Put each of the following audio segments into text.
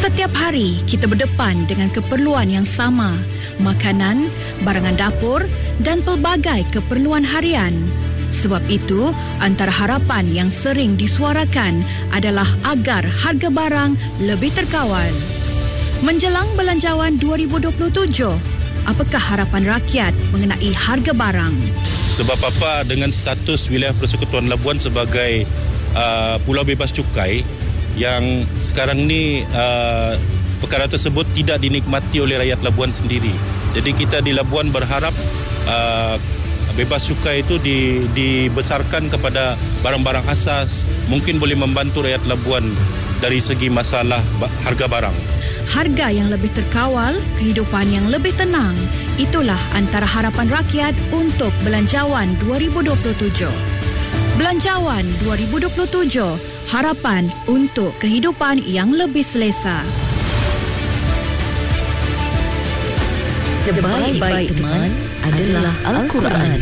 Setiap hari kita berdepan dengan keperluan yang sama, makanan, barangan dapur dan pelbagai keperluan harian. Sebab itu, antara harapan yang sering disuarakan adalah agar harga barang lebih terkawal. Menjelang Belanjawan 2027, apakah harapan rakyat mengenai harga barang? Sebab apa, dengan status wilayah Persekutuan Labuan sebagai pulau bebas cukai, yang sekarang ni perkara tersebut tidak dinikmati oleh rakyat Labuan sendiri. Jadi kita di Labuan berharap bebas cukai itu dibesarkan kepada barang-barang asas, mungkin boleh membantu rakyat Labuan dari segi masalah harga barang. Harga yang lebih terkawal, kehidupan yang lebih tenang, itulah antara harapan rakyat untuk Belanjawan 2027. Belanjawan 2027, harapan untuk kehidupan yang lebih selesa. Sebaik-baik teman adalah Al-Quran.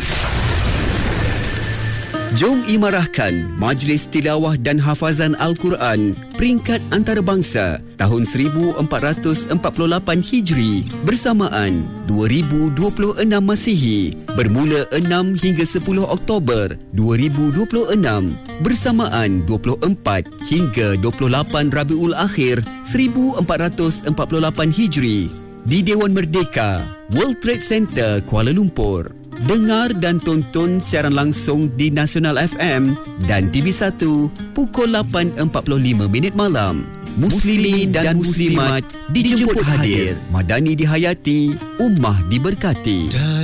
Jom imarahkan Majlis Tilawah dan Hafazan Al-Quran peringkat antarabangsa tahun 1448 Hijri bersamaan 2026 Masihi bermula 6 hingga 10 Oktober 2026 bersamaan 24 hingga 28 Rabiul Akhir 1448 Hijri di Dewan Merdeka, World Trade Center, Kuala Lumpur. Dengar dan tonton siaran langsung di Nasional FM dan TV1 pukul 8.45 malam. Muslimin dan Muslimat dijemput hadir. Madani dihayati, ummah diberkati.